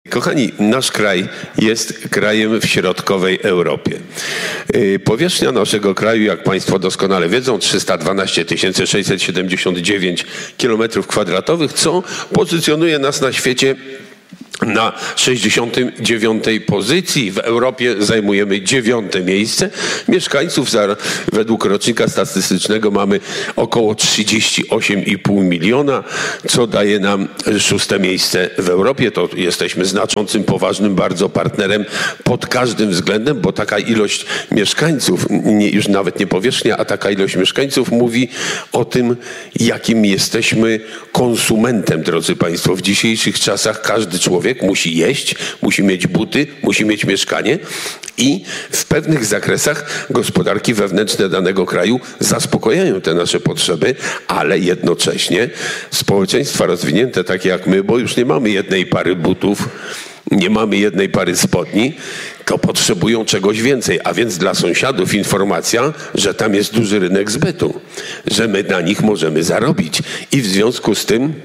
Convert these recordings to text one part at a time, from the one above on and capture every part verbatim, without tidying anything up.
Kochani, nasz kraj jest krajem w środkowej Europie. Powierzchnia naszego kraju, jak Państwo doskonale wiedzą, trzysta dwanaście tysięcy sześćset siedemdziesiąt dziewięć kilometrów kwadratowych, co pozycjonuje nas na świecie na sześćdziesiątej dziewiątej pozycji. W Europie zajmujemy dziewiąte miejsce. Mieszkańców za, według rocznika statystycznego mamy około trzydzieści osiem i pół miliona, co daje nam szóste miejsce w Europie. To jesteśmy znaczącym, poważnym bardzo partnerem pod każdym względem, bo taka ilość mieszkańców, nie, już nawet nie powierzchnia, a taka ilość mieszkańców mówi o tym, jakim jesteśmy konsumentem, drodzy Państwo. W dzisiejszych czasach każdy człowiek musi jeść, musi mieć buty, musi mieć mieszkanie i w pewnych zakresach gospodarki wewnętrzne danego kraju zaspokajają te nasze potrzeby, ale jednocześnie społeczeństwa rozwinięte takie jak my, bo już nie mamy jednej pary butów, nie mamy jednej pary spodni, to potrzebują czegoś więcej, a więc dla sąsiadów informacja, że tam jest duży rynek zbytu, że my na nich możemy zarobić i w związku z tym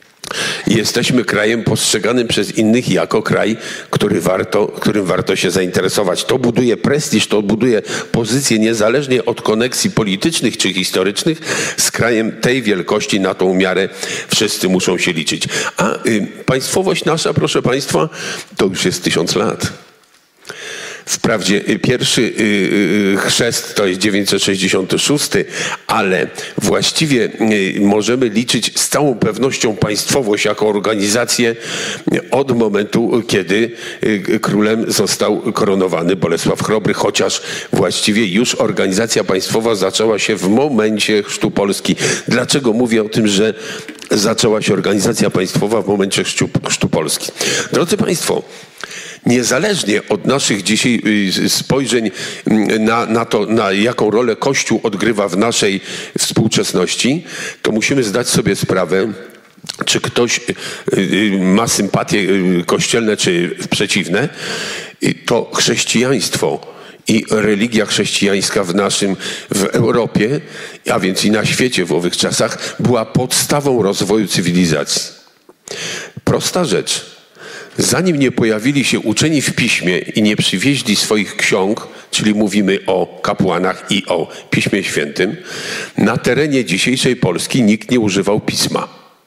jesteśmy krajem postrzeganym przez innych jako kraj, który warto, którym warto się zainteresować. To buduje prestiż, to buduje pozycję niezależnie od koneksji politycznych czy historycznych. Z krajem tej wielkości na tą miarę wszyscy muszą się liczyć. A y, państwowość nasza, proszę Państwa, to już jest tysiąc lat. Wprawdzie pierwszy chrzest to jest dziewięćset sześćdziesiąty szósty, ale właściwie możemy liczyć z całą pewnością państwowość jako organizację od momentu, kiedy królem został koronowany Bolesław Chrobry, chociaż właściwie już organizacja państwowa zaczęła się w momencie chrztu Polski. Dlaczego mówię o tym, że zaczęła się organizacja państwowa w momencie chrztu, chrztu Polski? Drodzy Państwo, niezależnie od naszych dzisiaj spojrzeń na, na to, na jaką rolę Kościół odgrywa w naszej współczesności, to musimy zdać sobie sprawę, czy ktoś ma sympatie kościelne, czy przeciwne, to chrześcijaństwo i religia chrześcijańska w naszym, w Europie, a więc i na świecie w owych czasach, była podstawą rozwoju cywilizacji. Prosta rzecz. Zanim nie pojawili się uczeni w piśmie i nie przywieźli swoich ksiąg, czyli mówimy o kapłanach i o Piśmie Świętym, na terenie dzisiejszej Polski nikt nie używał pisma.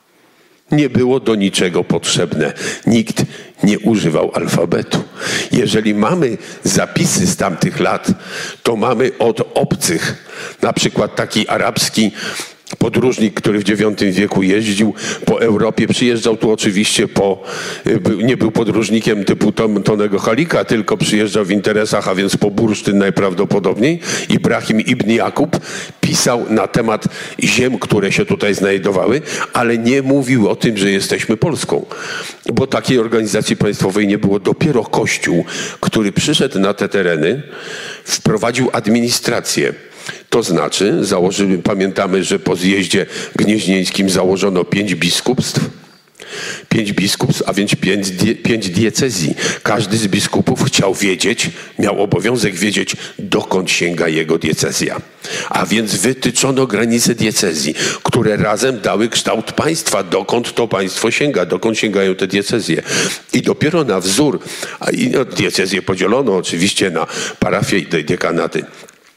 Nie było do niczego potrzebne. Nikt nie używał alfabetu. Jeżeli mamy zapisy z tamtych lat, to mamy od obcych, na przykład taki arabski podróżnik, który w dziewiątym wieku jeździł po Europie, przyjeżdżał tu oczywiście po, nie był podróżnikiem typu Tom, Tonego Halika, tylko przyjeżdżał w interesach, a więc po bursztyn najprawdopodobniej. Ibrahim ibn Jakub pisał na temat ziem, które się tutaj znajdowały, ale nie mówił o tym, że jesteśmy Polską, bo takiej organizacji państwowej nie było. Dopiero Kościół, który przyszedł na te tereny, wprowadził administrację. To znaczy, założymy, pamiętamy, że po zjeździe gnieźnieńskim założono pięć biskupstw, pięć biskupstw, a więc pięć, die, pięć diecezji. Każdy z biskupów chciał wiedzieć, miał obowiązek wiedzieć, dokąd sięga jego diecezja. A więc wytyczono granice diecezji, które razem dały kształt państwa, dokąd to państwo sięga, dokąd sięgają te diecezje. I dopiero na wzór, a i no, diecezję podzielono oczywiście na parafie i dekanaty.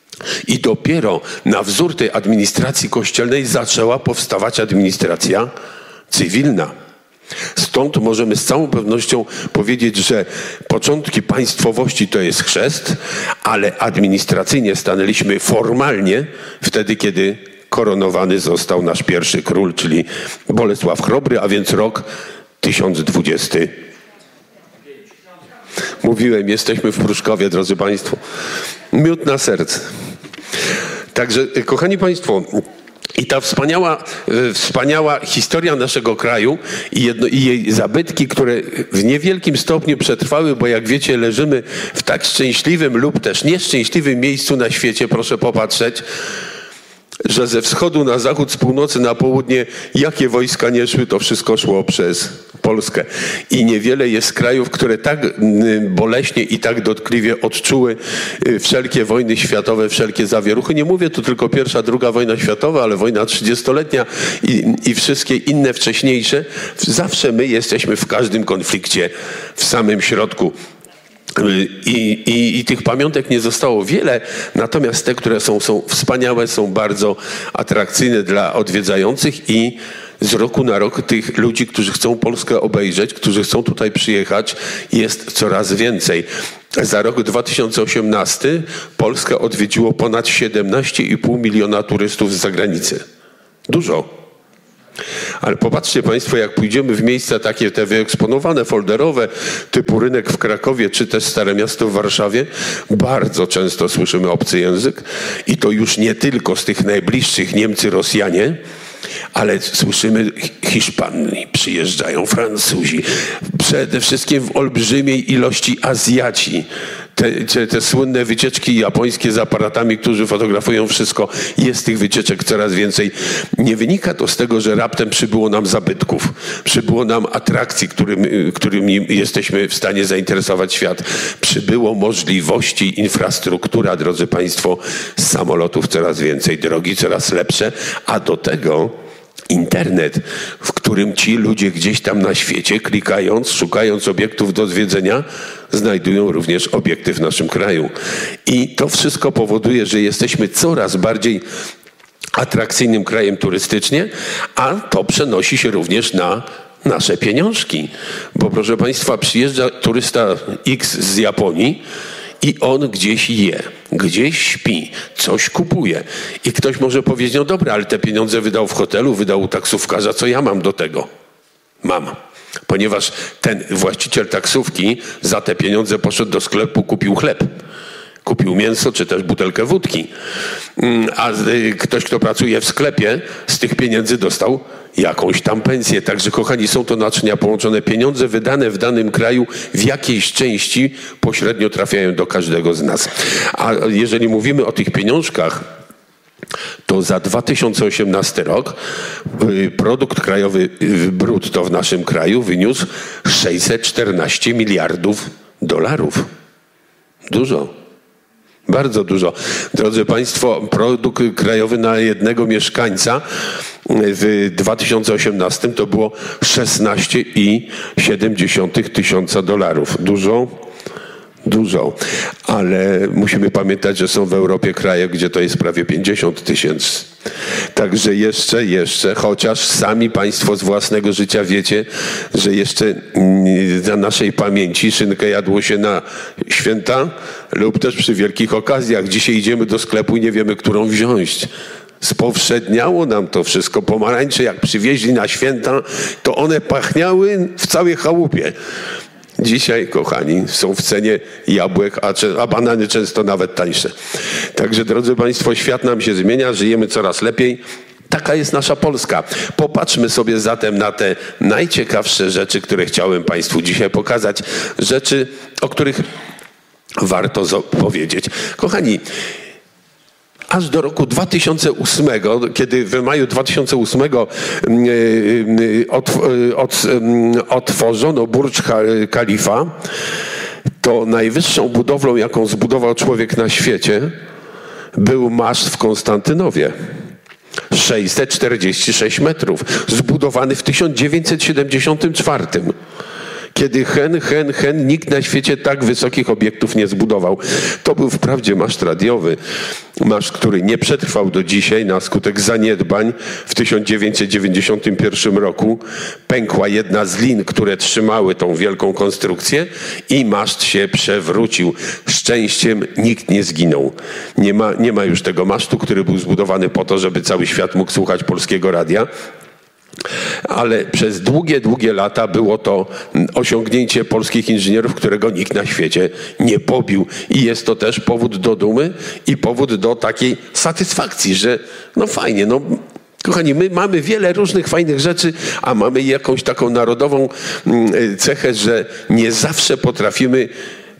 I dopiero na wzór tej administracji kościelnej zaczęła powstawać administracja cywilna. Stąd możemy z całą pewnością powiedzieć, że początki państwowości to jest chrzest, ale administracyjnie stanęliśmy formalnie wtedy, kiedy koronowany został nasz pierwszy król, czyli Bolesław Chrobry, a więc rok tysiąc dwudziesty. Mówiłem, jesteśmy w Pruszkowie, drodzy Państwo. Miód na serce. Także, kochani Państwo, i ta wspaniała, wspaniała historia naszego kraju i, jedno, i jej zabytki, które w niewielkim stopniu przetrwały, bo jak wiecie, leżymy w tak szczęśliwym lub też nieszczęśliwym miejscu na świecie, proszę popatrzeć, że ze wschodu na zachód, z północy na południe, jakie wojska nie szły, to wszystko szło przez Polskę. I niewiele jest krajów, które tak boleśnie i tak dotkliwie odczuły wszelkie wojny światowe, wszelkie zawieruchy. Nie mówię tu tylko pierwsza, druga wojna światowa, ale wojna trzydziestoletnia i, i wszystkie inne wcześniejsze. Zawsze my jesteśmy w każdym konflikcie w samym środku. I, i, I tych pamiątek nie zostało wiele, natomiast te, które są, są wspaniałe, są bardzo atrakcyjne dla odwiedzających i z roku na rok tych ludzi, którzy chcą Polskę obejrzeć, którzy chcą tutaj przyjechać, jest coraz więcej. Za rok dwa tysiące osiemnasty Polskę odwiedziło ponad siedemnaście i pół miliona turystów z zagranicy. Dużo. Ale popatrzcie Państwo, jak pójdziemy w miejsca takie te wyeksponowane, folderowe, typu rynek w Krakowie, czy też Stare Miasto w Warszawie, bardzo często słyszymy obcy język i to już nie tylko z tych najbliższych Niemcy, Rosjanie, ale słyszymy Hiszpanii, przyjeżdżają Francuzi, przede wszystkim w olbrzymiej ilości Azjaci. Te, te, te słynne wycieczki japońskie z aparatami, którzy fotografują wszystko, jest tych wycieczek coraz więcej. Nie wynika to z tego, że raptem przybyło nam zabytków, przybyło nam atrakcji, którym, którymi jesteśmy w stanie zainteresować świat. Przybyło możliwości, infrastruktura, drodzy Państwo, z samolotów coraz więcej, drogi coraz lepsze, a do tego internet, w którym ci ludzie gdzieś tam na świecie, klikając, szukając obiektów do zwiedzenia, znajdują również obiekty w naszym kraju. I to wszystko powoduje, że jesteśmy coraz bardziej atrakcyjnym krajem turystycznie, a to przenosi się również na nasze pieniążki. Bo proszę Państwa, przyjeżdża turysta X z Japonii, i on gdzieś je, gdzieś śpi, coś kupuje. I ktoś może powiedzieć, no dobra, ale te pieniądze wydał w hotelu, wydał u taksówkarza, co ja mam do tego? Mam. Ponieważ ten właściciel taksówki za te pieniądze poszedł do sklepu, kupił chleb. Kupił mięso, czy też butelkę wódki. A ktoś, kto pracuje w sklepie, z tych pieniędzy dostał jakąś tam pensję. Także, kochani, są to naczynia połączone. Pieniądze wydane w danym kraju w jakiejś części pośrednio trafiają do każdego z nas. A jeżeli mówimy o tych pieniążkach, to za dwa tysiące osiemnasty rok produkt krajowy brutto w naszym kraju wyniósł sześćset czternaście miliardów dolarów. Dużo. Bardzo dużo. Drodzy Państwo, produkt krajowy na jednego mieszkańca w dwa tysiące osiemnastym to było szesnaście i siedem dziesiątych tysiąca dolarów. Dużo? Dużo. Ale musimy pamiętać, że są w Europie kraje, gdzie to jest prawie pięćdziesiąt tysięcy. Także jeszcze, jeszcze, chociaż sami Państwo z własnego życia wiecie, że jeszcze na naszej pamięci szynkę jadło się na święta lub też przy wielkich okazjach. Dzisiaj idziemy do sklepu i nie wiemy, którą wziąć. Spowszedniało nam to wszystko. Pomarańcze jak przywieźli na święta, to one pachniały w całej chałupie. Dzisiaj, kochani, są w cenie jabłek, a, a banany często nawet tańsze. Także, drodzy Państwo, świat nam się zmienia, żyjemy coraz lepiej. Taka jest nasza Polska. Popatrzmy sobie zatem na te najciekawsze rzeczy, które chciałem Państwu dzisiaj pokazać. Rzeczy, o których warto powiedzieć. Kochani, aż do roku dwa tysiące ósmego, kiedy w maju dwa tysiące ósmego otworzono Burcz Khalifa, to najwyższą budowlą, jaką zbudował człowiek na świecie, był maszt w Konstantynowie. sześćset czterdzieści sześć metrów, zbudowany w tysiąc dziewięćset siedemdziesiątym czwartym. Kiedy hen, hen, hen, nikt na świecie tak wysokich obiektów nie zbudował. To był wprawdzie maszt radiowy, maszt, który nie przetrwał do dzisiaj na skutek zaniedbań. W tysiąc dziewięćset dziewięćdziesiątym pierwszym roku pękła jedna z lin, które trzymały tą wielką konstrukcję i maszt się przewrócił. Szczęściem nikt nie zginął. Nie ma, nie ma już tego masztu, który był zbudowany po to, żeby cały świat mógł słuchać polskiego radia. Ale przez długie, długie lata było to osiągnięcie polskich inżynierów, którego nikt na świecie nie pobił. I jest to też powód do dumy i powód do takiej satysfakcji, że no fajnie, no kochani, my mamy wiele różnych fajnych rzeczy, a mamy jakąś taką narodową cechę, że nie zawsze potrafimy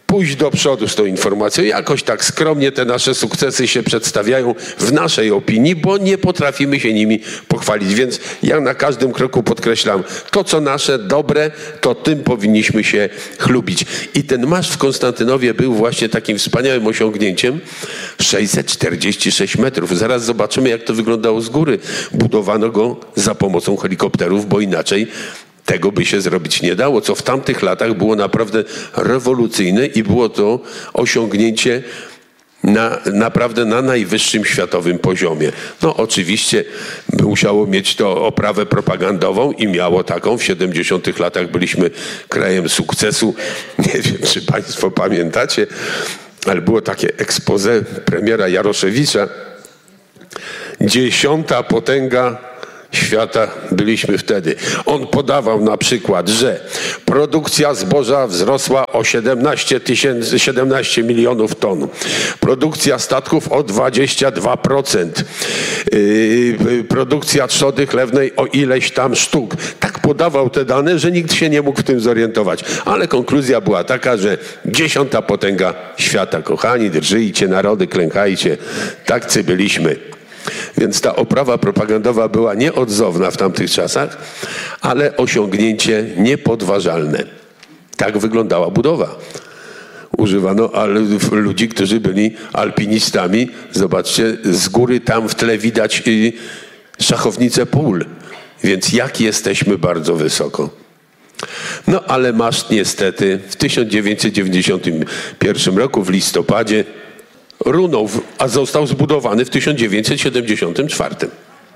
pójść do przodu z tą informacją. Jakoś tak skromnie te nasze sukcesy się przedstawiają w naszej opinii, bo nie potrafimy się nimi pochwalić. Więc ja na każdym kroku podkreślam, to co nasze dobre, to tym powinniśmy się chlubić. I ten marsz w Konstantynowie był właśnie takim wspaniałym osiągnięciem. sześćset czterdzieści sześć metrów. Zaraz zobaczymy, jak to wyglądało z góry. Budowano go za pomocą helikopterów, bo inaczej tego by się zrobić nie dało, co w tamtych latach było naprawdę rewolucyjne i było to osiągnięcie na, naprawdę na najwyższym światowym poziomie. No oczywiście musiało mieć to oprawę propagandową i miało taką. W siedemdziesiątych latach byliśmy krajem sukcesu. Nie wiem, czy państwo pamiętacie, ale było takie expose premiera Jaroszewicza. Dziesiąta potęga świata byliśmy wtedy. On podawał na przykład, że produkcja zboża wzrosła o siedemnaście tysięcy, siedemnaście milionów ton. Produkcja statków o dwadzieścia dwa procent. Yy, produkcja trzody chlewnej o ileś tam sztuk. Tak podawał te dane, że nikt się nie mógł w tym zorientować. Ale konkluzja była taka, że dziesiąta potęga świata. Kochani, drżyjcie narody, klękajcie. Takcy byliśmy. Więc ta oprawa propagandowa była nieodzowna w tamtych czasach, ale osiągnięcie niepodważalne. Tak wyglądała budowa. Używano ludzi, którzy byli alpinistami. Zobaczcie, z góry tam w tle widać szachownicę pól. Więc jak jesteśmy bardzo wysoko. No ale maszt niestety w tysiąc dziewięćset dziewięćdziesiątym pierwszym roku w listopadzie runął, a został zbudowany w tysiąc dziewięćset siedemdziesiątym czwartym.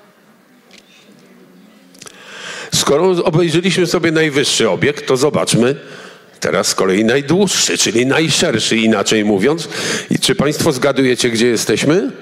Skoro obejrzeliśmy sobie najwyższy obiekt, to zobaczmy teraz z kolei najdłuższy, czyli najszerszy, inaczej mówiąc. I czy państwo zgadujecie, gdzie jesteśmy?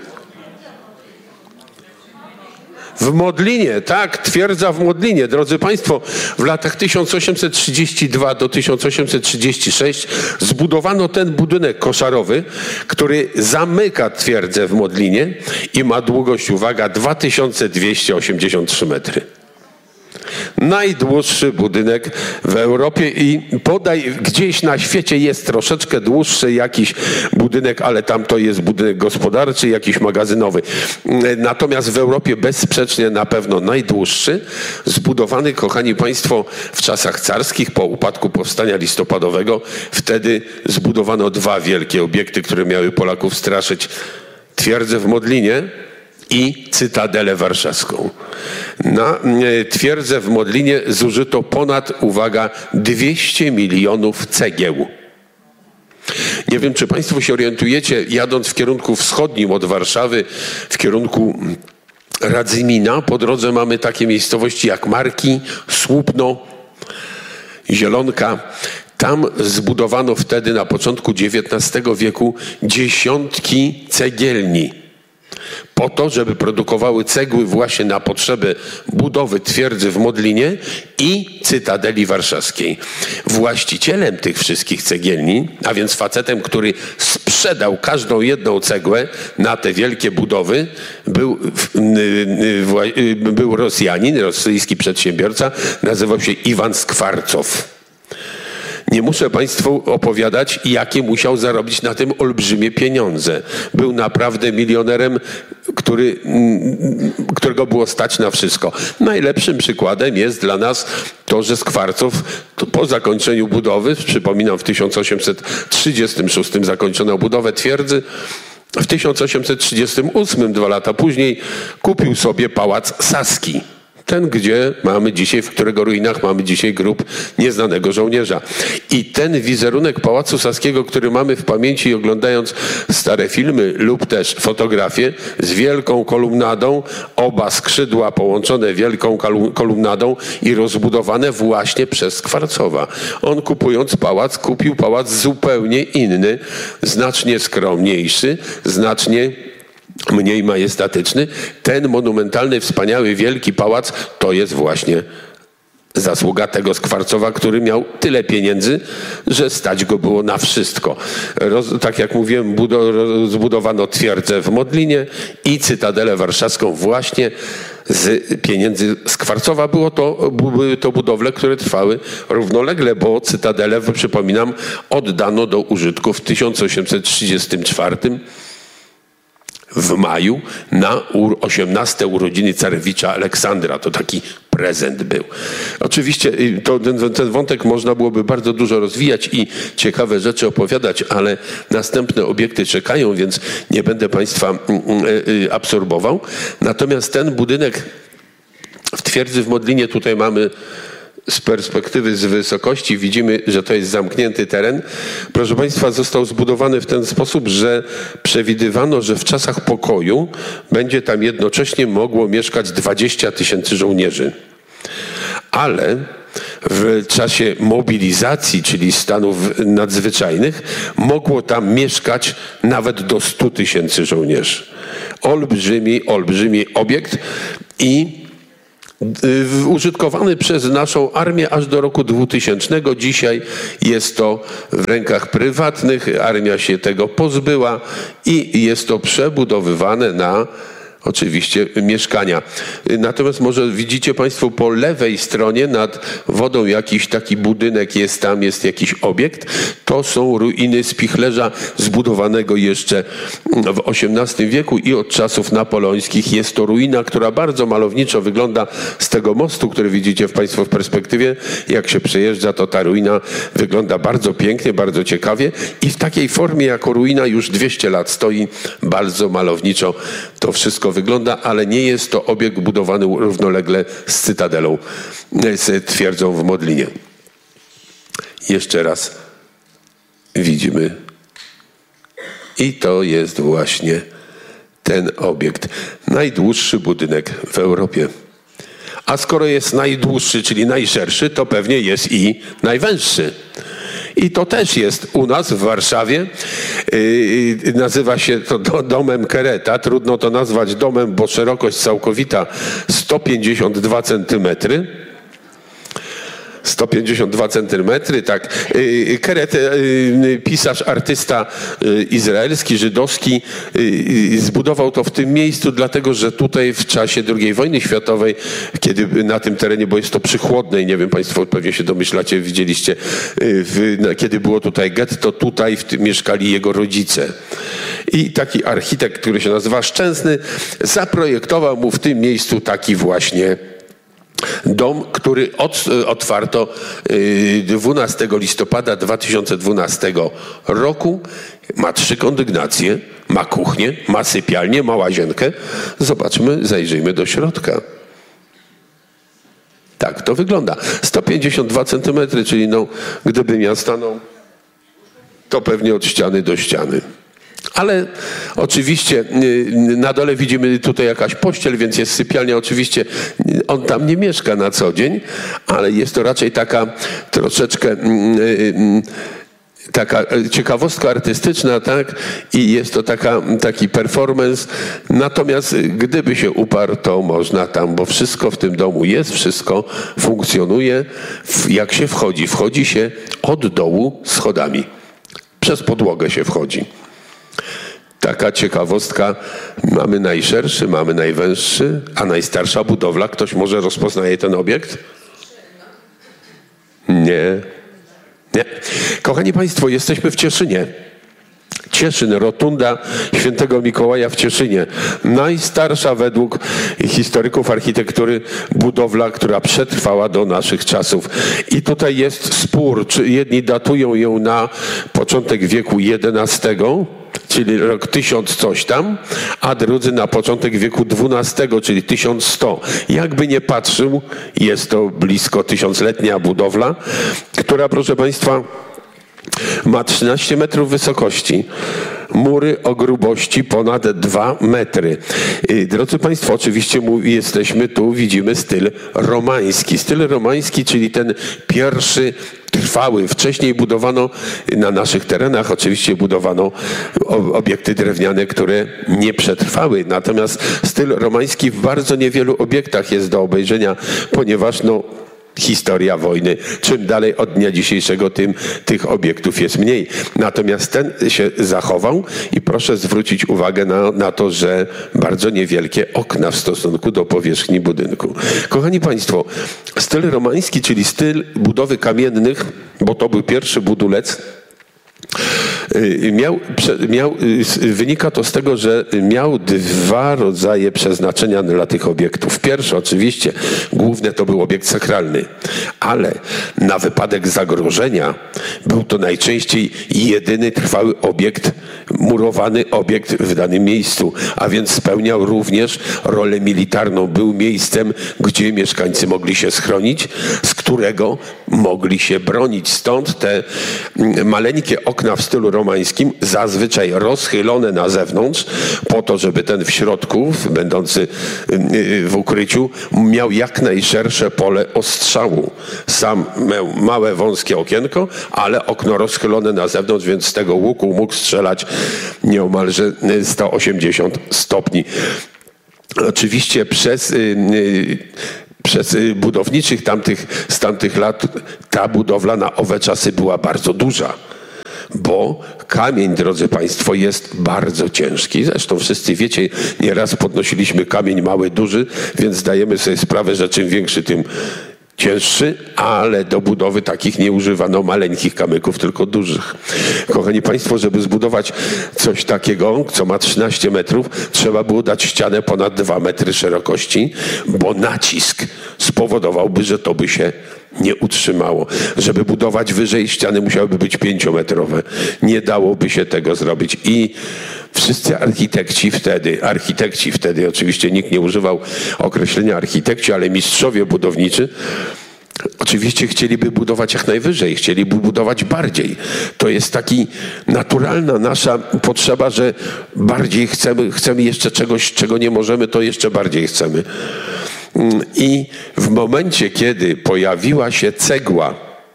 W Modlinie, tak, twierdza w Modlinie. Drodzy państwo, w latach tysiąc osiemset trzydziestym drugim do tysiąc osiemset trzydziestego szóstego zbudowano ten budynek koszarowy, który zamyka twierdzę w Modlinie i ma długość, uwaga, dwa tysiące dwieście osiemdziesiąt trzy metry. Najdłuższy budynek w Europie i podaj gdzieś na świecie jest troszeczkę dłuższy jakiś budynek, ale tam to jest budynek gospodarczy, jakiś magazynowy. Natomiast w Europie bezsprzecznie na pewno najdłuższy, zbudowany, kochani państwo, w czasach carskich po upadku powstania listopadowego. Wtedy zbudowano dwa wielkie obiekty, które miały Polaków straszyć. Twierdzę w Modlinie i Cytadelę Warszawską. Na twierdzę w Modlinie zużyto ponad, uwaga, dwieście milionów cegieł. Nie wiem, czy państwo się orientujecie, jadąc w kierunku wschodnim od Warszawy, w kierunku Radzymina, po drodze mamy takie miejscowości jak Marki, Słupno, Zielonka. Tam zbudowano wtedy na początku dziewiętnastego wieku dziesiątki cegielni. Po to, żeby produkowały cegły właśnie na potrzeby budowy twierdzy w Modlinie i Cytadeli Warszawskiej. Właścicielem tych wszystkich cegielni, a więc facetem, który sprzedał każdą jedną cegłę na te wielkie budowy, był, był Rosjanin, rosyjski przedsiębiorca, nazywał się Iwan Skwarcow. Nie muszę państwu opowiadać, jakie musiał zarobić na tym olbrzymie pieniądze. Był naprawdę milionerem, który, którego było stać na wszystko. Najlepszym przykładem jest dla nas to, że Skwarcow po zakończeniu budowy, przypominam w tysiąc osiemset trzydziestym szóstym zakończono budowę twierdzy, w tysiąc osiemset trzydziestym ósmym, dwa lata później, kupił sobie pałac Saski. Ten, gdzie mamy dzisiaj, w którego ruinach mamy dzisiaj grób nieznanego żołnierza. I ten wizerunek Pałacu Saskiego, który mamy w pamięci oglądając stare filmy lub też fotografie z wielką kolumnadą, oba skrzydła połączone wielką kolumnadą i rozbudowane właśnie przez Skwarcowa. On kupując pałac, kupił pałac zupełnie inny, znacznie skromniejszy, znacznie mniej majestatyczny. Ten monumentalny, wspaniały, wielki pałac to jest właśnie zasługa tego Skwarcowa, który miał tyle pieniędzy, że stać go było na wszystko. Roz, tak jak mówiłem, budo, zbudowano twierdzę w Modlinie i Cytadelę Warszawską właśnie z pieniędzy z Kwarcowa. Było to, były to budowle, które trwały równolegle, bo Cytadelę, przypominam, oddano do użytku w tysiąc osiemset trzydziestym czwartym w maju na osiemnaste urodziny carewicza Aleksandra. To taki prezent był. Oczywiście to, ten, ten wątek można byłoby bardzo dużo rozwijać i ciekawe rzeczy opowiadać, ale następne obiekty czekają, więc nie będę Państwa absorbował. Natomiast ten budynek w twierdzy w Modlinie, tutaj mamy z perspektywy, z wysokości widzimy, że to jest zamknięty teren. Proszę Państwa, został zbudowany w ten sposób, że przewidywano, że w czasach pokoju będzie tam jednocześnie mogło mieszkać dwadzieścia tysięcy żołnierzy. Ale w czasie mobilizacji, czyli stanów nadzwyczajnych, mogło tam mieszkać nawet do stu tysięcy żołnierzy. Olbrzymi, olbrzymi obiekt i użytkowany przez naszą armię aż do roku dwutysięcznego. Dzisiaj jest to w rękach prywatnych, armia się tego pozbyła i jest to przebudowywane na oczywiście mieszkania. Natomiast może widzicie Państwo po lewej stronie nad wodą jakiś taki budynek jest, tam jest jakiś obiekt. To są ruiny spichlerza zbudowanego jeszcze w osiemnastym wieku i od czasów napoleońskich. Jest to ruina, która bardzo malowniczo wygląda z tego mostu, który widzicie Państwo w perspektywie. Jak się przejeżdża, to ta ruina wygląda bardzo pięknie, bardzo ciekawie i w takiej formie jako ruina już dwieście lat stoi. Bardzo malowniczo to wszystko wygląda, ale nie jest to obiekt budowany równolegle z Cytadelą, z twierdzą w Modlinie. Jeszcze raz widzimy. I to jest właśnie ten obiekt. Najdłuższy budynek w Europie. A skoro jest najdłuższy, czyli najszerszy, to pewnie jest i najwęższy. I to też jest u nas w Warszawie. Yy, nazywa się to domem Kereta. Trudno to nazwać domem, bo szerokość całkowita sto pięćdziesiąt dwa centymetry. sto pięćdziesiąt dwa centymetry, tak. Keret, pisarz, artysta izraelski, żydowski, zbudował to w tym miejscu, dlatego że tutaj w czasie drugiej wojny światowej, kiedy na tym terenie, bo jest to przy Chłodnej, nie wiem, Państwo pewnie się domyślacie, widzieliście, kiedy było tutaj getto, tutaj w tym mieszkali jego rodzice. I taki architekt, który się nazywa Szczęsny, zaprojektował mu w tym miejscu taki właśnie dom, który od, otwarto dwunastego listopada dwa tysiące dwunastego roku. Ma trzy kondygnacje, ma kuchnię, ma sypialnię, ma łazienkę. Zobaczmy, zajrzyjmy do środka. Tak to wygląda. sto pięćdziesiąt dwa centymetry, czyli no, gdybym ja stanął, to pewnie od ściany do ściany. Ale oczywiście na dole widzimy tutaj jakaś pościel, więc jest sypialnia. Oczywiście on tam nie mieszka na co dzień, ale jest to raczej taka troszeczkę taka ciekawostka artystyczna, tak? I jest to taka, taki performance. Natomiast gdyby się uparł, to można tam, bo wszystko w tym domu jest, wszystko funkcjonuje. Jak się wchodzi? Wchodzi się od dołu schodami. Przez podłogę się wchodzi. Taka ciekawostka, mamy najszerszy, mamy najwęższy, a najstarsza budowla. Ktoś może rozpoznaje ten obiekt? Nie. Nie. Kochani Państwo, jesteśmy w Cieszynie. Cieszyn, rotunda Świętego Mikołaja w Cieszynie. Najstarsza według historyków architektury budowla, która przetrwała do naszych czasów. I tutaj jest spór, czy jedni datują ją na początek wieku jedenastego, czyli rok tysiąc coś tam, a drudzy na początek wieku dwunastego, czyli tysiąc sto. Jakby nie patrzył, jest to blisko tysiącletnia budowla, która, proszę Państwa, ma trzynaście metrów wysokości. Mury o grubości ponad dwa metry. Drodzy Państwo, oczywiście jesteśmy tu, widzimy styl romański. Styl romański, czyli ten pierwszy trwały. Wcześniej budowano na naszych terenach, oczywiście budowano obiekty drewniane, które nie przetrwały. Natomiast styl romański w bardzo niewielu obiektach jest do obejrzenia, ponieważ no, historia wojny. Czym dalej od dnia dzisiejszego, tym tych obiektów jest mniej. Natomiast ten się zachował i proszę zwrócić uwagę na, na to, że bardzo niewielkie okna w stosunku do powierzchni budynku. Kochani Państwo, styl romański, czyli styl budowy kamiennych, bo to był pierwszy budulec, Miał, miał, wynika to z tego, że miał dwa rodzaje przeznaczenia dla tych obiektów. Pierwszy oczywiście, główny to był obiekt sakralny, ale na wypadek zagrożenia był to najczęściej jedyny trwały obiekt, murowany obiekt w danym miejscu, a więc spełniał również rolę militarną. Był miejscem, gdzie mieszkańcy mogli się schronić, z którego mogli się bronić. Stąd te maleńkie okna w stylu romańskim, zazwyczaj rozchylone na zewnątrz, po to, żeby ten w środku, będący w ukryciu, miał jak najszersze pole ostrzału. Sam miał małe, wąskie okienko, ale okno rozchylone na zewnątrz, więc z tego łuku mógł strzelać nieomalże sto osiemdziesiąt stopni. Oczywiście przez... Przez budowniczych tamtych, z tamtych lat ta budowla na owe czasy była bardzo duża, bo kamień, drodzy Państwo, jest bardzo ciężki. Zresztą wszyscy wiecie, nieraz podnosiliśmy kamień mały, duży, więc zdajemy sobie sprawę, że czym większy, tym cięższy, ale do budowy takich nie używano maleńkich kamyków, tylko dużych. Kochani Państwo, żeby zbudować coś takiego, co ma trzynaście metrów, trzeba było dać ścianę ponad dwa metry szerokości, bo nacisk spowodowałby, że to by się nie utrzymało. Żeby budować wyżej, ściany musiałyby być pięciometrowe. Nie dałoby się tego zrobić. I wszyscy architekci wtedy, architekci wtedy, oczywiście nikt nie używał określenia architekci, ale mistrzowie budowniczy, oczywiście chcieliby budować jak najwyżej, chcieliby budować bardziej. To jest taki naturalna nasza potrzeba, że bardziej chcemy, chcemy jeszcze czegoś, czego nie możemy, to jeszcze bardziej chcemy. I w momencie, kiedy pojawiła się cegła,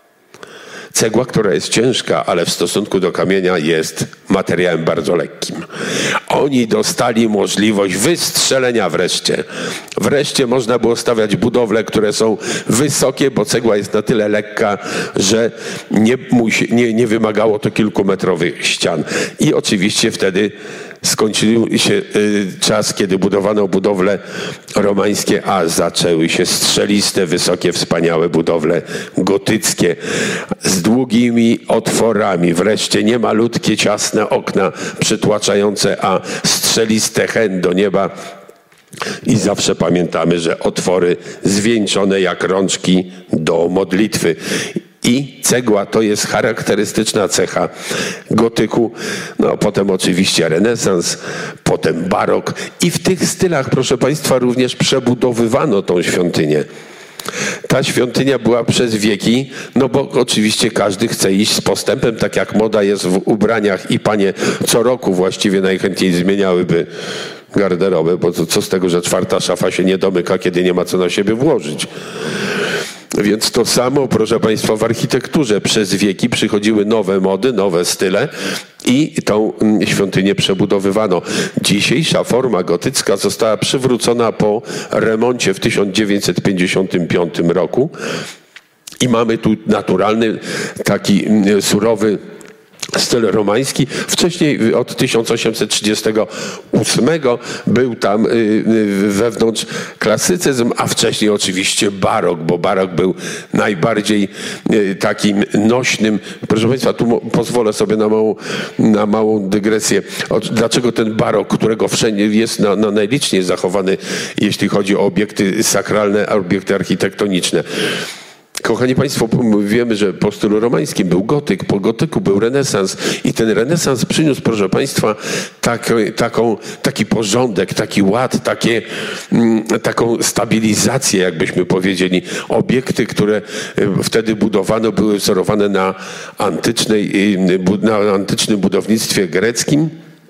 cegła, która jest ciężka, ale w stosunku do kamienia jest materiałem bardzo lekkim. Oni dostali możliwość wystrzelenia wreszcie. Wreszcie można było stawiać budowle, które są wysokie, bo cegła jest na tyle lekka, że nie, musi, nie, nie wymagało to kilkumetrowych ścian. I oczywiście wtedy skończył się y, czas, kiedy budowano budowle romańskie, a zaczęły się strzeliste, wysokie, wspaniałe budowle gotyckie z długimi otworami. Wreszcie nie malutkie, ciasne okna przytłaczające, a strzeliste hen do nieba. I zawsze pamiętamy, że otwory zwieńczone jak rączki do modlitwy. I cegła to jest charakterystyczna cecha gotyku. No potem oczywiście renesans, potem barok. I w tych stylach, proszę Państwa, również przebudowywano tą świątynię. Ta świątynia była przez wieki, no bo oczywiście każdy chce iść z postępem, tak jak moda jest w ubraniach i panie co roku właściwie najchętniej zmieniałyby garderobę, bo to co z tego, że czwarta szafa się nie domyka, kiedy nie ma co na siebie włożyć. Więc to samo, proszę Państwa, w architekturze przez wieki przychodziły nowe mody, nowe style i tą świątynię przebudowywano. Dzisiejsza forma gotycka została przywrócona po remoncie w tysiąc dziewięćset pięćdziesiątym piątym roku i mamy tu naturalny, taki surowy styl romański. Wcześniej od tysiąc osiemset trzydziestego ósmego był tam wewnątrz klasycyzm, a wcześniej oczywiście barok, bo barok był najbardziej takim nośnym. Proszę Państwa, tu pozwolę sobie na małą, na małą dygresję. Dlaczego ten barok, którego wszędzie jest na, na najliczniej zachowany, jeśli chodzi o obiekty sakralne, a obiekty architektoniczne? Kochani Państwo, wiemy, że po stylu romańskim był gotyk, po gotyku był renesans i ten renesans przyniósł, proszę Państwa, tak, taką, taki porządek, taki ład, takie, taką stabilizację, jakbyśmy powiedzieli. Obiekty, które wtedy budowano, były wzorowane na, antycznej, na antycznym budownictwie greckim.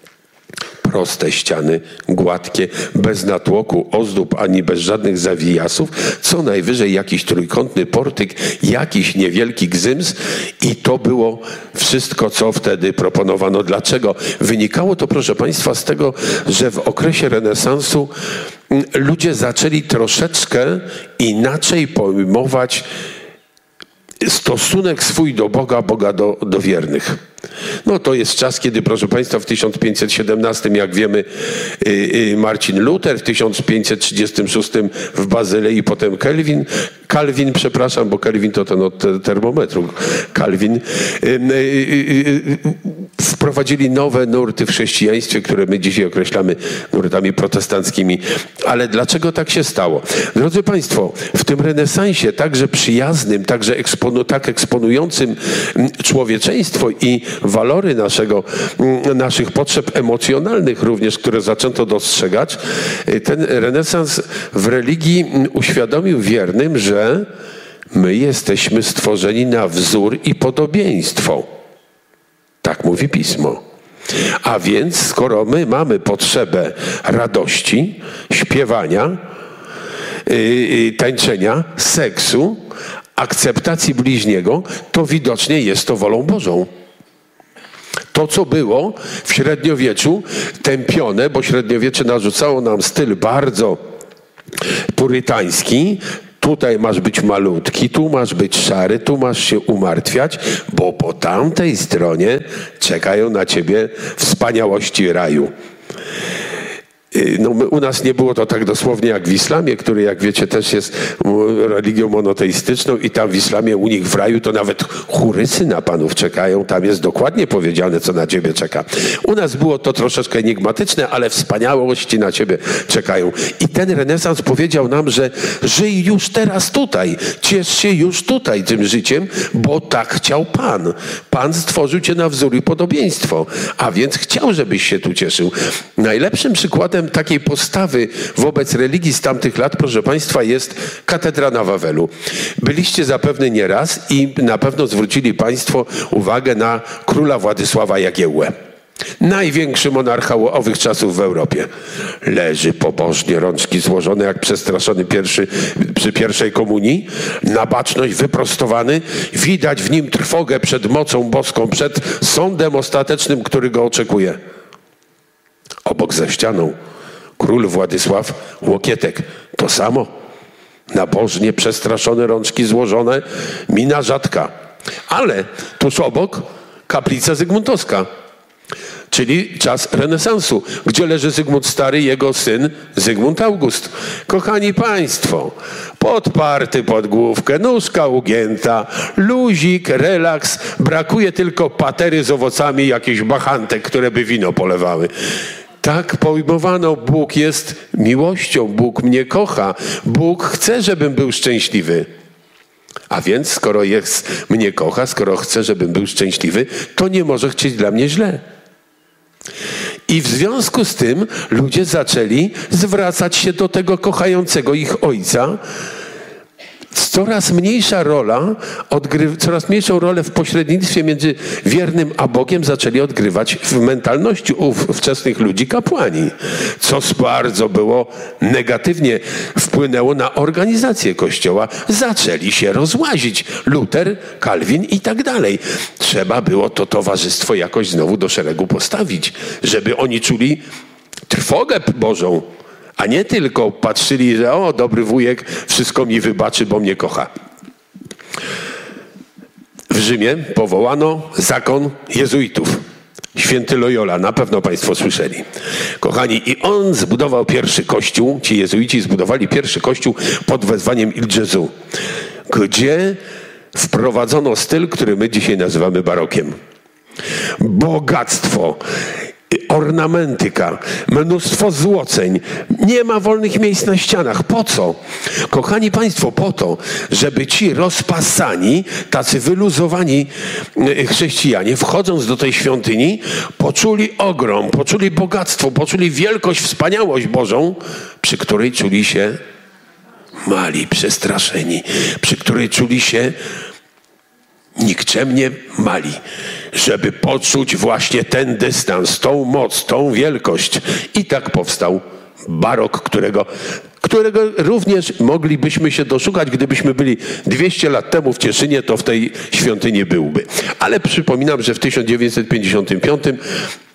Proste ściany, gładkie, bez natłoku, ozdób, ani bez żadnych zawijasów, co najwyżej jakiś trójkątny portyk, jakiś niewielki gzyms i to było wszystko, co wtedy proponowano. Dlaczego? Wynikało to, proszę Państwa, z tego, że w okresie renesansu ludzie zaczęli troszeczkę inaczej pojmować stosunek swój do Boga, Boga do, do wiernych. No to jest czas, kiedy, proszę Państwa, w tysiąc pięćset siedemnastym, jak wiemy, Marcin Luter, w tysiąc pięćset trzydziestym szóstym w Bazylei, potem Kelvin, Kalwin, przepraszam, bo Kelvin to ten od termometru, Kalwin, wprowadzili nowe nurty w chrześcijaństwie, które my dzisiaj określamy nurtami protestanckimi. Ale dlaczego tak się stało? Drodzy Państwo, w tym renesansie, także przyjaznym, także eksponu, tak eksponującym człowieczeństwo i walory naszego, naszych potrzeb emocjonalnych również, które zaczęto dostrzegać, ten renesans w religii uświadomił wiernym, że my jesteśmy stworzeni na wzór i podobieństwo. Tak mówi Pismo. A więc skoro my mamy potrzebę radości, śpiewania, yy, tańczenia, seksu, akceptacji bliźniego, to widocznie jest to wolą Bożą. To, co było w średniowieczu tępione, bo średniowiecze narzucało nam styl bardzo purytański. Tutaj masz być malutki, tu masz być szary, tu masz się umartwiać, bo po tamtej stronie czekają na ciebie wspaniałości raju. No, u nas nie było to tak dosłownie jak w islamie, który, jak wiecie, też jest religią monoteistyczną i tam w islamie u nich w raju to nawet chórycy na panów czekają. Tam jest dokładnie powiedziane, co na ciebie czeka. U nas było to troszeczkę enigmatyczne, ale wspaniałości na ciebie czekają. I ten renesans powiedział nam, że żyj już teraz tutaj, ciesz się już tutaj tym życiem, bo tak chciał Pan. Pan stworzył cię na wzór i podobieństwo, a więc chciał, żebyś się tu cieszył. Najlepszym przykładem takiej postawy wobec religii z tamtych lat, proszę Państwa, jest katedra na Wawelu. Byliście zapewne nieraz i na pewno zwrócili Państwo uwagę na króla Władysława Jagiełłę. Największy monarcha owych czasów w Europie. Leży pobożnie, rączki złożone jak przestraszony pierwszy, przy pierwszej komunii, na baczność wyprostowany. Widać w nim trwogę przed mocą boską, przed sądem ostatecznym, który go oczekuje. Obok za ścianą król Władysław Łokietek. To samo. Nabożnie przestraszone, rączki złożone, mina rzadka. Ale tuż obok kaplica zygmuntowska, czyli czas renesansu, gdzie leży Zygmunt Stary, jego syn Zygmunt August. Kochani Państwo, podparty pod główkę, nóżka ugięta, luzik, relaks, brakuje tylko patery z owocami, jakichś bachantek, które by wino polewały. Tak pojmowano, Bóg jest miłością, Bóg mnie kocha, Bóg chce, żebym był szczęśliwy. A więc skoro jest, mnie kocha, skoro chce, żebym był szczęśliwy, to nie może chcieć dla mnie źle. I w związku z tym ludzie zaczęli zwracać się do tego kochającego ich ojca. Coraz mniejsza rola, odgry- coraz mniejszą rolę w pośrednictwie między wiernym a Bogiem zaczęli odgrywać w mentalności ów wczesnych ludzi kapłani, co bardzo było negatywnie wpłynęło na organizację Kościoła. Zaczęli się rozłazić. Luter, Kalwin i tak dalej. Trzeba było to towarzystwo jakoś znowu do szeregu postawić, żeby oni czuli trwogę Bożą, a nie tylko patrzyli, że o, dobry wujek wszystko mi wybaczy, bo mnie kocha. W Rzymie powołano zakon jezuitów. Święty Loyola, na pewno Państwo słyszeli. Kochani, i on zbudował pierwszy kościół, ci jezuici zbudowali pierwszy kościół pod wezwaniem Il Gesù, gdzie wprowadzono styl, który my dzisiaj nazywamy barokiem. Bogactwo, ornamentyka, mnóstwo złoceń. Nie ma wolnych miejsc na ścianach. Po co? Kochani Państwo, po to, żeby ci rozpasani, tacy wyluzowani chrześcijanie, wchodząc do tej świątyni, poczuli ogrom, poczuli bogactwo, poczuli wielkość, wspaniałość Bożą, przy której czuli się mali, przestraszeni, przy której czuli się nikczemnie mali, żeby poczuć właśnie ten dystans, tą moc, tą wielkość. I tak powstał barok, którego, którego również moglibyśmy się doszukać, gdybyśmy byli dwieście lat temu w Cieszynie, to w tej świątyni byłby. Ale przypominam, że w tysiąc dziewięćset pięćdziesiątym piątym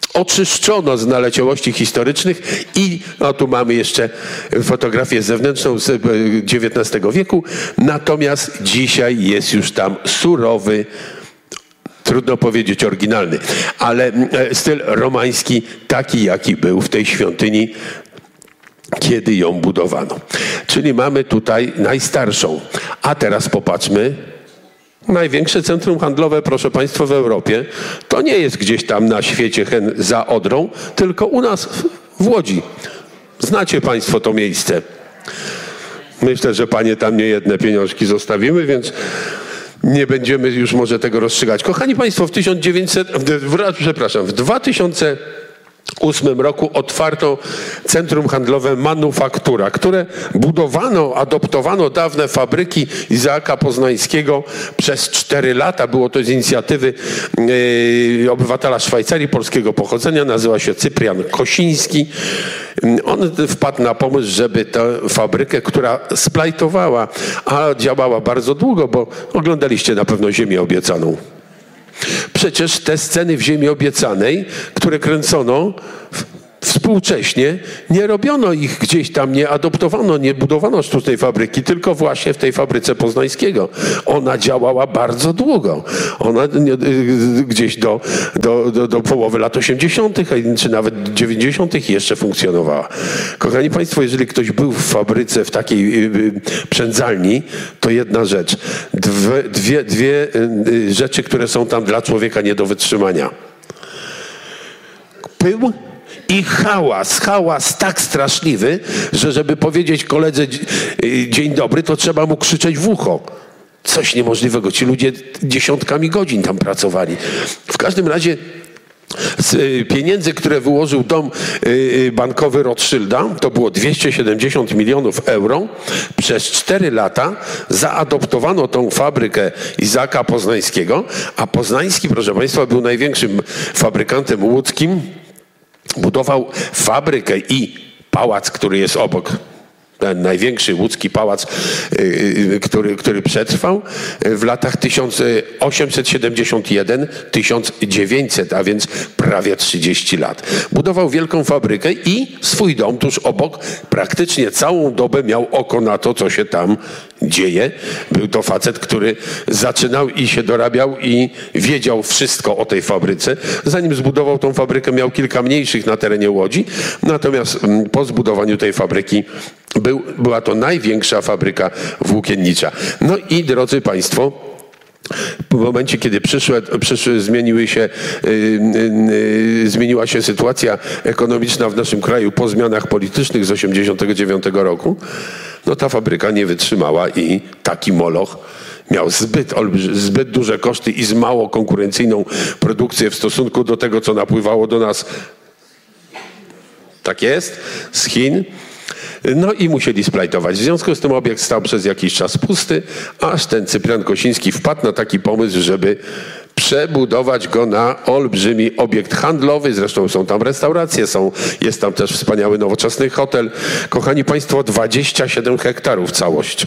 oczyszczono z naleciałości historycznych i no tu mamy jeszcze fotografię zewnętrzną z dziewiętnastego wieku, natomiast dzisiaj jest już tam surowy, trudno powiedzieć oryginalny, ale styl romański taki, jaki był w tej świątyni, kiedy ją budowano. Czyli mamy tutaj najstarszą. A teraz popatrzmy. Największe centrum handlowe, proszę Państwa, w Europie to nie jest gdzieś tam na świecie hen za Odrą, tylko u nas w Łodzi. Znacie Państwo to miejsce. Myślę, że Panie tam nie jedne pieniążki zostawimy, więc nie będziemy już może tego rozstrzygać. Kochani Państwo, w tysiąc dziewięćset, w, przepraszam, w dwa tysiące ósmym roku otwarto centrum handlowe Manufaktura, które budowano, adoptowano dawne fabryki Izaaka Poznańskiego przez cztery lata. Było to z inicjatywy yy, obywatela Szwajcarii polskiego pochodzenia, nazywa się Cyprian Kosiński. On wpadł na pomysł, żeby tę fabrykę, która splajtowała, a działała bardzo długo, bo oglądaliście na pewno Ziemię Obiecaną. Przecież te sceny w Ziemi Obiecanej, które kręcono współcześnie, nie robiono ich gdzieś tam, nie adoptowano, nie budowano sztucznej fabryki, tylko właśnie w tej fabryce Poznańskiego. Ona działała bardzo długo. Ona gdzieś do, do, do, do połowy lat osiemdziesiątych czy nawet dziewięćdziesiątych jeszcze funkcjonowała. Kochani Państwo, jeżeli ktoś był w fabryce, w takiej przędzalni, to jedna rzecz. Dwie, dwie, dwie rzeczy, które są tam dla człowieka nie do wytrzymania. Pył i hałas, hałas tak straszliwy, że żeby powiedzieć koledze dzień dobry, to trzeba mu krzyczeć w ucho. Coś niemożliwego. Ci ludzie dziesiątkami godzin tam pracowali. W każdym razie z pieniędzy, które wyłożył dom bankowy Rothschilda, to było dwieście siedemdziesiąt milionów euro, przez cztery lata zaadoptowano tą fabrykę Izaaka Poznańskiego, a Poznański, proszę Państwa, był największym fabrykantem łódzkim. Budował fabrykę i pałac, który jest obok. Ten największy łódzki pałac, który, który przetrwał w latach tysiąc osiemset siedemdziesiąt jeden do tysiąc dziewięćset, a więc prawie trzydzieści lat. Budował wielką fabrykę i swój dom tuż obok. Praktycznie całą dobę miał oko na to, co się tam dzieje. Był to facet, który zaczynał i się dorabiał i wiedział wszystko o tej fabryce. Zanim zbudował tą fabrykę, miał kilka mniejszych na terenie Łodzi. Natomiast po zbudowaniu tej fabryki był, była to największa fabryka włókiennicza. No i drodzy Państwo, w momencie, kiedy przyszły, przyszły zmieniły się, yy, yy, zmieniła się sytuacja ekonomiczna w naszym kraju po zmianach politycznych z osiemdziesiątego dziewiątego roku, no ta fabryka nie wytrzymała i taki moloch miał zbyt, zbyt duże koszty i z mało konkurencyjną produkcję w stosunku do tego, co napływało do nas. Tak jest, z Chin. No i musieli splajtować. W związku z tym obiekt stał przez jakiś czas pusty, aż ten Cyprian Kosiński wpadł na taki pomysł, żeby przebudować go na olbrzymi obiekt handlowy. Zresztą są tam restauracje, są, jest tam też wspaniały nowoczesny hotel. Kochani Państwo, dwadzieścia siedem hektarów całość.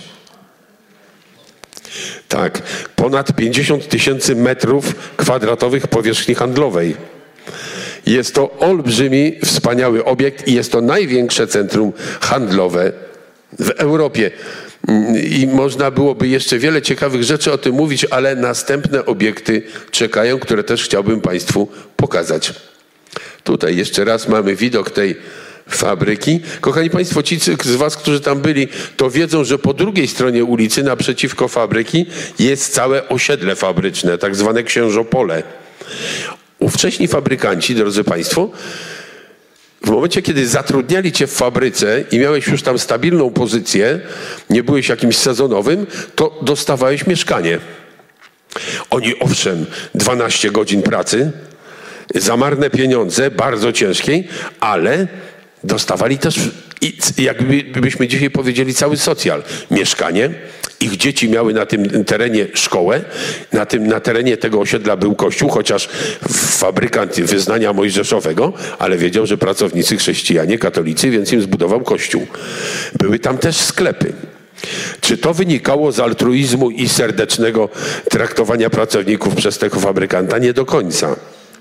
Tak, ponad pięćdziesiąt tysięcy metrów kwadratowych powierzchni handlowej. Jest to olbrzymi, wspaniały obiekt i jest to największe centrum handlowe w Europie. I można byłoby jeszcze wiele ciekawych rzeczy o tym mówić, ale następne obiekty czekają, które też chciałbym Państwu pokazać. Tutaj jeszcze raz mamy widok tej fabryki. Kochani Państwo, ci z Was, którzy tam byli, to wiedzą, że po drugiej stronie ulicy, naprzeciwko fabryki, jest całe osiedle fabryczne, tak zwane księżopole. Ówcześni fabrykanci, drodzy Państwo, w momencie, kiedy zatrudniali Cię w fabryce i miałeś już tam stabilną pozycję, nie byłeś jakimś sezonowym, to dostawałeś mieszkanie. Oni owszem, dwanaście godzin pracy, za marne pieniądze, bardzo ciężkiej, ale dostawali też, jakbyśmy dzisiaj powiedzieli, cały socjal. Mieszkanie, ich dzieci miały na tym terenie szkołę, na tym na terenie tego osiedla był kościół, chociaż fabrykant wyznania mojżeszowego, ale wiedział, że pracownicy chrześcijanie, katolicy, więc im zbudował kościół. Były tam też sklepy. Czy to wynikało z altruizmu i serdecznego traktowania pracowników przez tego fabrykanta? Nie do końca.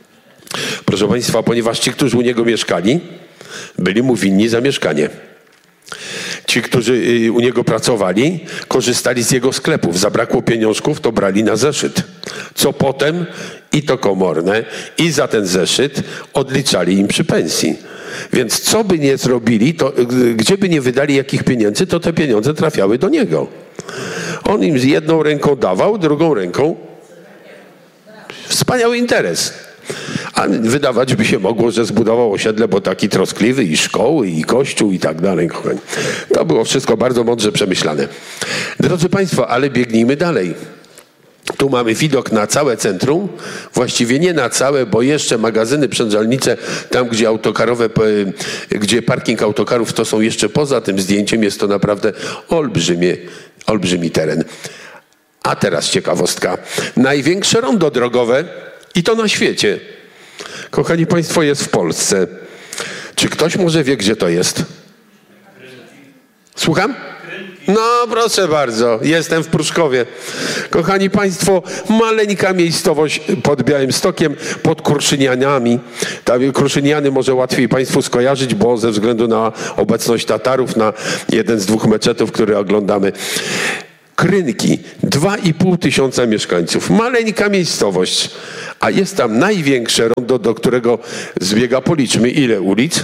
Proszę państwa, ponieważ ci, którzy u niego mieszkali, byli mu winni za mieszkanie. Ci, którzy u niego pracowali, korzystali z jego sklepów. Zabrakło pieniążków, to brali na zeszyt. Co potem i to komorne, i za ten zeszyt odliczali im przy pensji. Więc co by nie zrobili, to gdzie by nie wydali jakich pieniędzy, to te pieniądze trafiały do niego. On im z jedną ręką dawał, drugą ręką wspaniały interes. A wydawać by się mogło, że zbudował osiedle, bo taki troskliwy i szkoły, i kościół, i tak dalej. To było wszystko bardzo mądrze przemyślane. Drodzy państwo, ale biegnijmy dalej. Tu mamy widok na całe centrum, właściwie nie na całe, bo jeszcze magazyny, przędzalnice, tam gdzie autokarowe, gdzie parking autokarów, to są jeszcze poza tym zdjęciem, jest to naprawdę olbrzymie, olbrzymi teren. A teraz ciekawostka. Największe rondo drogowe, i to na świecie, kochani państwo, jest w Polsce. Czy ktoś może wie, gdzie to jest? Słucham? No proszę bardzo, jestem w Pruszkowie. Kochani państwo, maleńka miejscowość pod Białymstokiem, pod Kruszynianami. Tam Kruszyniany może łatwiej państwu skojarzyć, bo ze względu na obecność Tatarów na jeden z dwóch meczetów, które oglądamy. Krynki, dwa i pół tysiąca mieszkańców, maleńka miejscowość, a jest tam największe rondo, do którego zbiega, policzmy ile ulic?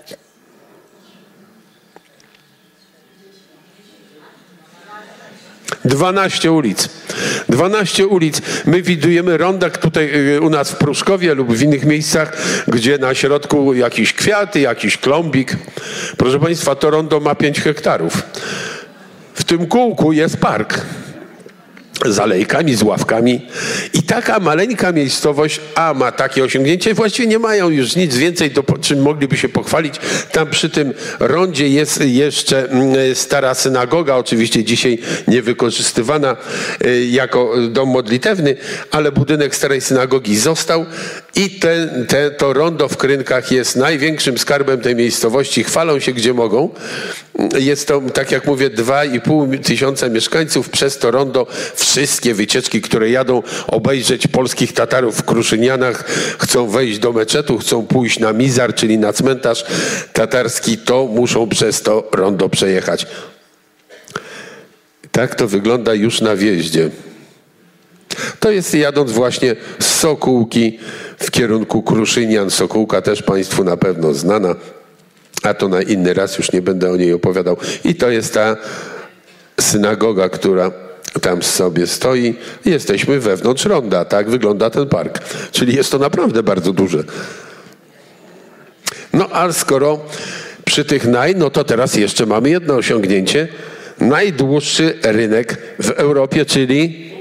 dwanaście ulic. dwanaście ulic. My widujemy ronda tutaj u nas w Pruszkowie lub w innych miejscach, gdzie na środku jakieś kwiaty, jakiś klombik. Proszę państwa, to rondo ma pięć hektarów. W tym kółku jest park z alejkami, z ławkami i taka maleńka miejscowość, a ma takie osiągnięcie, właściwie nie mają już nic więcej, do czym mogliby się pochwalić. Tam przy tym rondzie jest jeszcze stara synagoga, oczywiście dzisiaj niewykorzystywana jako dom modlitewny, ale budynek starej synagogi został i ten, te, to rondo w Krynkach jest największym skarbem tej miejscowości. Chwalą się gdzie mogą. Jest to, tak jak mówię, dwa i pół tysiąca mieszkańców. Przez to rondo wszystkie wycieczki, które jadą obejrzeć polskich Tatarów w Kruszynianach, chcą wejść do meczetu, chcą pójść na mizar, czyli na cmentarz tatarski, to muszą przez to rondo przejechać. Tak to wygląda już na wjeździe. To jest jadąc właśnie z Sokółki w kierunku Kruszynian. Sokółka też państwu na pewno znana, a to na inny raz, już nie będę o niej opowiadał. I to jest ta synagoga, która tam sobie stoi. Jesteśmy wewnątrz ronda, tak wygląda ten park. Czyli jest to naprawdę bardzo duże. No a skoro przy tych naj, no to teraz jeszcze mamy jedno osiągnięcie. Najdłuższy rynek w Europie, czyli...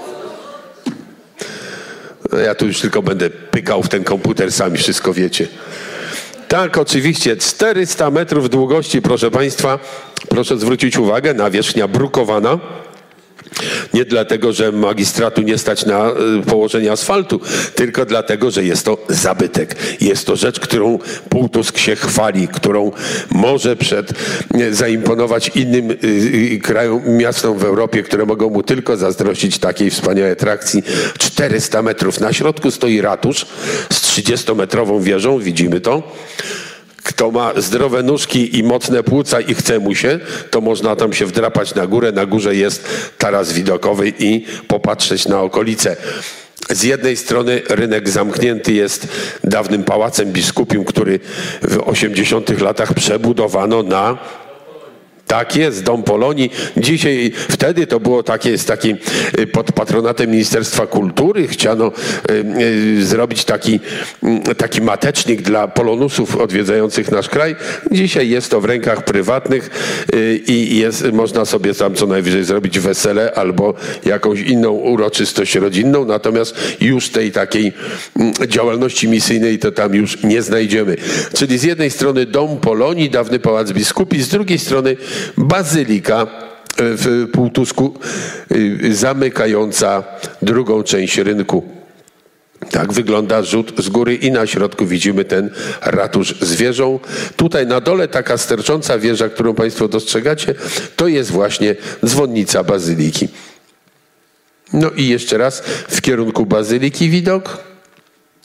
Ja tu już tylko będę pykał w ten komputer, sami wszystko wiecie. Tak, oczywiście, czterysta metrów długości, proszę państwa. Proszę zwrócić uwagę, nawierzchnia brukowana. Nie dlatego, że magistratu nie stać na położenie asfaltu, tylko dlatego, że jest to zabytek. Jest to rzecz, którą Półtusk się chwali, którą może przed zaimponować innym krajom, miastom w Europie, które mogą mu tylko zazdrościć takiej wspaniałej atrakcji. czterysta metrów. Na środku stoi ratusz z trzydziestometrową wieżą, widzimy to. Kto ma zdrowe nóżki i mocne płuca i chce mu się, to można tam się wdrapać na górę. Na górze jest taras widokowy i popatrzeć na okolice. Z jednej strony rynek zamknięty jest dawnym pałacem biskupim, który w osiemdziesiątych latach przebudowano na... Tak jest, Dom Polonii. Dzisiaj, wtedy to było takie, jest taki pod patronatem Ministerstwa Kultury. Chciano y, y, zrobić taki, y, taki matecznik dla polonusów odwiedzających nasz kraj. Dzisiaj jest to w rękach prywatnych y, i jest, można sobie tam co najwyżej zrobić wesele albo jakąś inną uroczystość rodzinną. Natomiast już tej takiej y, działalności misyjnej to tam już nie znajdziemy. Czyli z jednej strony Dom Polonii, dawny pałac biskupi, z drugiej strony bazylika w Półtusku zamykająca drugą część rynku. Tak wygląda rzut z góry i na środku widzimy ten ratusz z wieżą. Tutaj na dole taka stercząca wieża, którą państwo dostrzegacie, to jest właśnie dzwonnica bazyliki. No i jeszcze raz w kierunku bazyliki widok.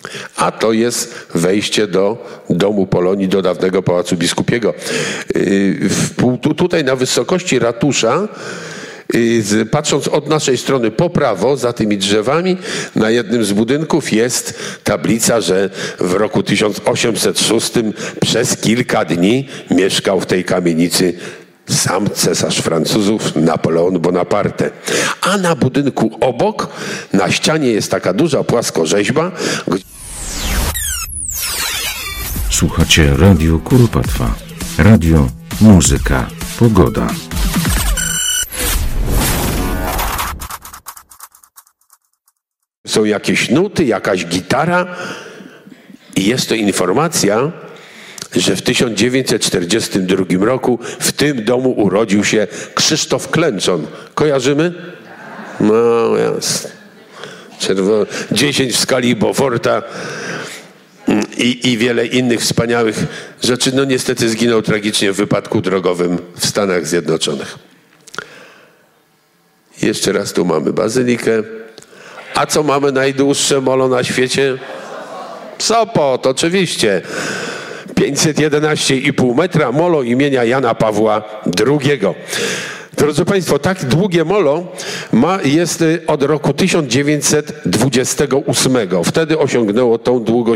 A to jest wejście do Domu Polonii, do dawnego Pałacu Biskupiego. Tutaj na wysokości ratusza, patrząc od naszej strony po prawo, za tymi drzewami, na jednym z budynków jest tablica, że w roku tysiąc osiemset szóstym przez kilka dni mieszkał w tej kamienicy sam cesarz Francuzów Napoleon Bonaparte. A na budynku obok, na ścianie jest taka duża płaskorzeźba. Słuchacie Radio Kuropatwa. Radio, muzyka, pogoda. Są jakieś nuty, jakaś gitara i jest to informacja, że w tysiąc dziewięćset czterdziestym drugim roku w tym domu urodził się Krzysztof Klęczon. Kojarzymy? No jasne. Czerwo- dziesięć w skali Beauforta i, i wiele innych wspaniałych rzeczy. No niestety zginął tragicznie w wypadku drogowym w Stanach Zjednoczonych. Jeszcze raz tu mamy bazylikę. A co mamy najdłuższe molo na świecie? Sopot, oczywiście. pięćset jedenaście i pół metra, molo imienia Jana Pawła drugiego. Drodzy Państwo, tak długie molo ma, jest od roku tysiąc dziewięćset dwudziestego ósmego. Wtedy osiągnęło tą długość